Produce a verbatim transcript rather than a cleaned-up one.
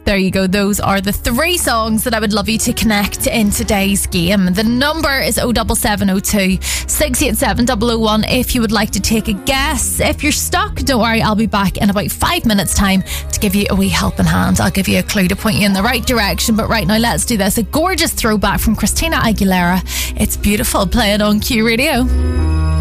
There you go. Those are the three songs that I would love you to connect in today's game. The number is oh seven seven oh two, six eight seven, double oh one if you would like to take a guess. If you're stuck, don't worry, I'll be back in about five minutes time to give you a wee helping hand. I'll give you a clue to point you in the right direction. But right now, let's do this. A gorgeous throwback from Christina Aguilera. It's Beautiful, playing on Q Radio.